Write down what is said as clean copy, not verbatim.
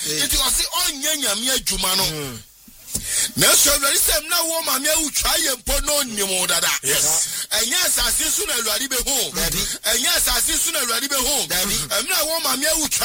It was on Yanya Jumano. Neso very same na wo ma me utwa ye mpo no nimo dada. Yes. Enya asase su na Awurade be ho. Enya asase su na Awurade be ho. Na wo ma me utwa